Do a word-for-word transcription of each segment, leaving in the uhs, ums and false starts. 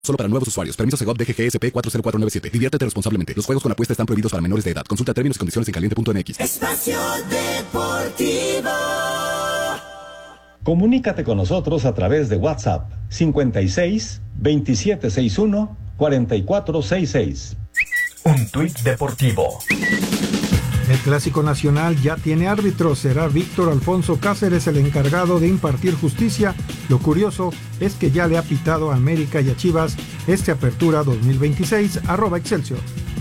Solo para nuevos usuarios. Permiso Segov D G G S P cuatro cero cuatro nueve siete. Diviértete responsablemente. Los juegos con apuesta están prohibidos para menores de edad. Consulta términos y condiciones en caliente punto m x. Espacio Deportivo. Comunícate con nosotros a través de WhatsApp cincuenta y seis, veintisiete sesenta y uno, cuarenta y cuatro sesenta y seis. Un tuit deportivo. El Clásico Nacional ya tiene árbitro. Será Víctor Alfonso Cáceres el encargado de impartir justicia. Lo curioso es que ya le ha pitado a América y a Chivas este Apertura dos mil veintiséis. Arroba Excelsior.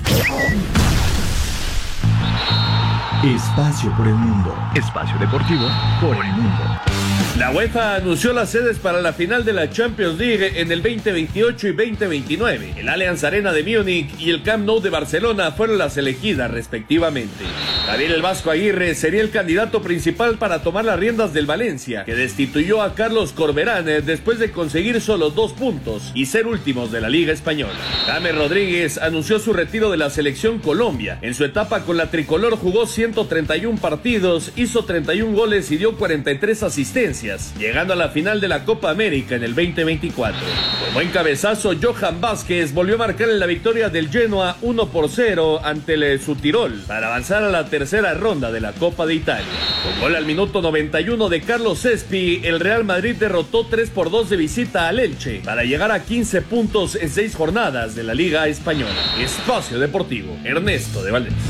Espacio por el mundo. Espacio deportivo por el mundo. La UEFA anunció las sedes para la final de la Champions League en el veinte veintiocho y veinte veintinueve. El Allianz Arena de Múnich y el Camp Nou de Barcelona fueron las elegidas respectivamente. Javier el Vasco Aguirre sería el candidato principal para tomar las riendas del Valencia, que destituyó a Carlos Corberán después de conseguir solo dos puntos y ser últimos de la Liga Española. James Rodríguez anunció su retiro de la selección Colombia. En su etapa con la tricolor jugó ciento treinta y uno partidos, hizo treinta y uno goles y dio cuarenta y tres asistencias, llegando a la final de la Copa América en el veinte veinticuatro. Con buen cabezazo, Johan Vázquez volvió a marcar en la victoria del Genoa uno por cero ante el Südtirol para avanzar a la tercera ronda de la Copa de Italia. Con gol al minuto noventa y uno de Carlos Sespi, el Real Madrid derrotó tres por dos de visita al Elche para llegar a quince puntos en seis jornadas de la Liga Española. Espacio Deportivo, Ernesto de Valdés.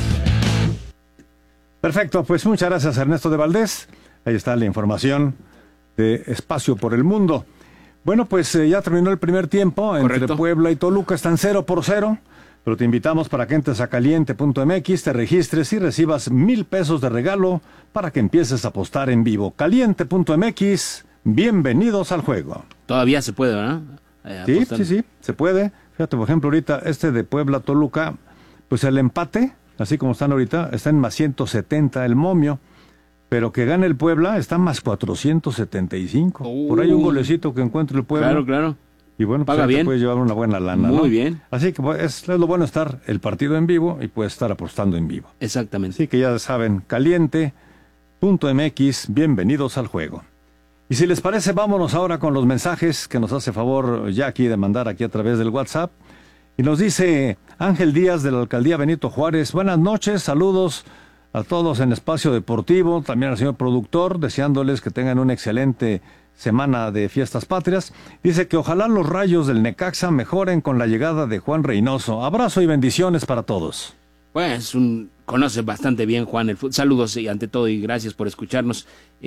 Perfecto, pues muchas gracias, Ernesto de Valdés. Ahí está la información de Espacio por el Mundo. Bueno, pues eh, ya terminó el primer tiempo. Correcto. Entre Puebla y Toluca están cero por cero, pero te invitamos para que entres a caliente punto m x, te registres y recibas mil pesos de regalo para que empieces a apostar en vivo. caliente punto m x, bienvenidos al juego. Todavía se puede, ¿no? Eh, sí, sí, sí, se puede. Fíjate, por ejemplo, ahorita este de Puebla-Toluca, pues el empate, así como están ahorita, está en más ciento setenta el momio. Pero que gane el Puebla está más cuatrocientos setenta y cinco. Uh, Por ahí un golecito que encuentre el Puebla. Claro, claro. Y bueno, pues paga bien. Te puedes llevar una buena lana, Muy ¿no? bien. Así que pues, es, es lo bueno estar el partido en vivo y puedes estar apostando en vivo. Exactamente. Así que ya saben, caliente punto m x, bienvenidos al juego. Y si les parece, vámonos ahora con los mensajes que nos hace favor Jackie de mandar aquí a través del WhatsApp. Y nos dice Ángel Díaz de la Alcaldía Benito Juárez. Buenas noches, saludos a todos en Espacio Deportivo, también al señor productor, deseándoles que tengan una excelente semana de fiestas patrias. Dice que ojalá los Rayos del Necaxa mejoren con la llegada de Juan Reynoso. Abrazo y bendiciones para todos. Pues un, conoce bastante bien Juan el fútbol. Saludos y ante todo y gracias por escucharnos.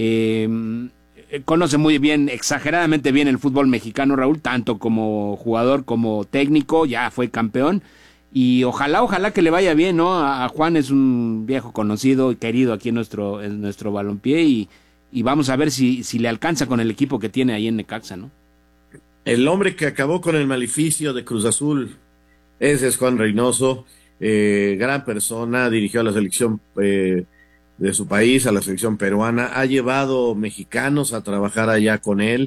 Eh, conoce muy bien, exageradamente bien el fútbol mexicano, Raúl, tanto como jugador como técnico, ya fue campeón. Y ojalá, ojalá que le vaya bien, ¿no? A, a Juan es un viejo conocido y querido aquí en nuestro, en nuestro balompié y, y vamos a ver si, si le alcanza con el equipo que tiene ahí en Necaxa, ¿no? El hombre que acabó con el maleficio de Cruz Azul, ese es Juan Reynoso, eh, gran persona, dirigió a la selección eh, de su país, a la selección peruana, ha llevado mexicanos a trabajar allá con él,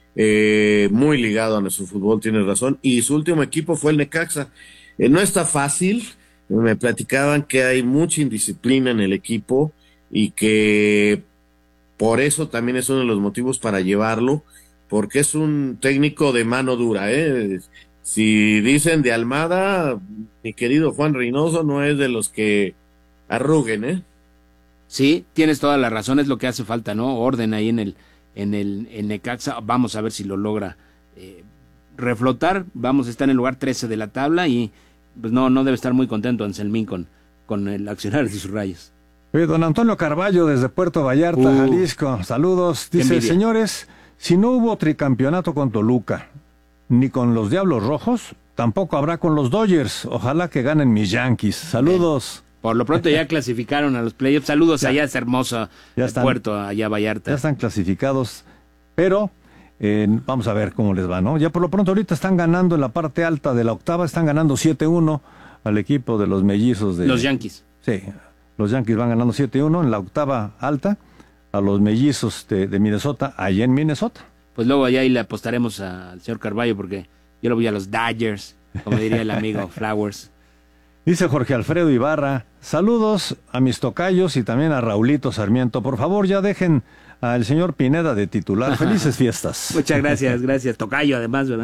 eh, muy ligado a nuestro fútbol, tienes razón, y su último equipo fue el Necaxa. Eh, no está fácil, me platicaban que hay mucha indisciplina en el equipo y que por eso también es uno de los motivos para llevarlo, porque es un técnico de mano dura, ¿eh? Si dicen de Almada, mi querido Juan Reynoso no es de los que arruguen, ¿eh? Sí, tienes toda la razón, es lo que hace falta, ¿no? Orden ahí en el en el en Necaxa, vamos a ver si lo logra eh, reflotar. Vamos a estar en el lugar trece de la tabla y pues no no debe estar muy contento Anselmín con, con el accionar de sus Rayos. Oye, don Antonio Carballo desde Puerto Vallarta, uh, Jalisco, saludos. Dice, señores, si no hubo tricampeonato con Toluca, ni con los Diablos Rojos, tampoco habrá con los Dodgers. Ojalá que ganen mis Yankees. Saludos. Eh, por lo pronto ya clasificaron a los playoffs. Saludos ya, allá, es hermoso ya están, Puerto, allá Vallarta. Ya están clasificados, pero eh, vamos a ver cómo les va, ¿no? Ya por lo pronto ahorita están ganando en la parte alta de la octava, están ganando siete uno al equipo de los mellizos de... Los Yankees. Sí, los Yankees van ganando siete uno en la octava alta a los mellizos de, de Minnesota, allá en Minnesota. Pues luego allá ahí le apostaremos al señor Carballo porque yo lo voy a los Dodgers, como diría el amigo Flowers. Dice Jorge Alfredo Ibarra, saludos a mis tocayos y también a Raulito Sarmiento. Por favor, ya dejen al señor Pineda de titular. Felices fiestas. Muchas gracias, gracias. Tocayo además, ¿verdad?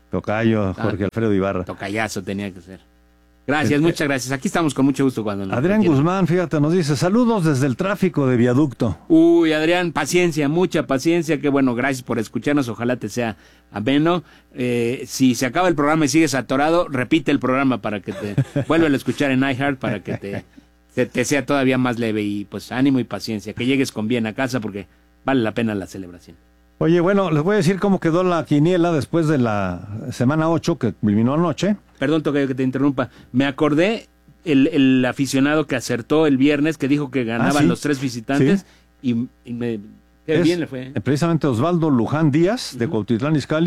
Tocayo, Jorge Ah, Alfredo Ibarra. Tocayazo tenía que ser. Gracias, muchas gracias. Aquí estamos con mucho gusto cuando nos Adrián requieran. Guzmán, fíjate, nos dice, saludos desde el tráfico de Viaducto. Uy, Adrián, paciencia, mucha paciencia. Qué bueno, gracias por escucharnos. Ojalá te sea ameno. Eh, si se acaba el programa y sigues atorado, repite el programa para que te vuelvan a escuchar en iHeart para que te, te, te sea todavía más leve. Y pues ánimo y paciencia, que llegues con bien a casa porque vale la pena la celebración. Oye, bueno, les voy a decir cómo quedó la quiniela después de la semana ocho que culminó anoche. Perdón, Tocayo, que te interrumpa. Me acordé el, el aficionado que acertó el viernes, que dijo que ganaban Ah, ¿sí? los tres visitantes, Sí. y, y me... Qué Es bien le fue. Precisamente Osvaldo Luján Díaz, de Cuautitlán Izcalli.